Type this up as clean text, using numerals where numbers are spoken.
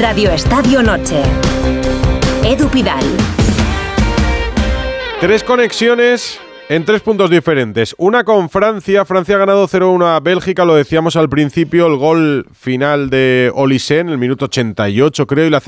Radio Estadio Noche. Edu Pidal. 3 conexiones en 3 puntos diferentes. Una con Francia. Francia ha ganado 0-1 a Bélgica, lo decíamos al principio, el gol final de Olise en el minuto 88, creo, y la